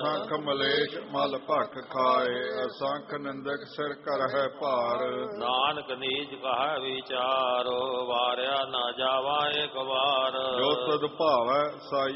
ਅਸੰਖ ਮਲੇਸ਼ ਮਲ ਭਖ ਖਾਏ, ਅਸੰਖ ਨਿੰਦਕ ਸਿਰ ਕਰਹਿ ਭਾਰ। ਨਾਨਕ ਨੀਚ ਕਹੈ ਵਿਚਾਰ, ਵਾਰਿਆ ਨਾ ਜਾਵਾ ਇੱਕ ਵਾਰ। ਜੋ ਤੁਧ ਭਾਵੈ ਸਾਈ